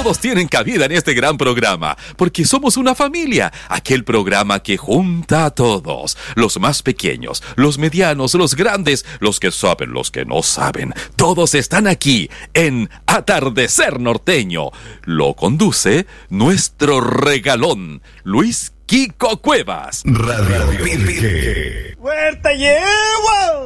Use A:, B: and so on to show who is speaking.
A: todos tienen cabida en este gran programa, porque somos una familia, aquel programa que junta a todos, los más pequeños, los medianos, los grandes, los que saben, los que no saben, todos están aquí en Atardecer Norteño. Lo conduce nuestro regalón, Luis Kiko Cuevas.
B: Radio Pirque.
C: ¡Fuerte llevo!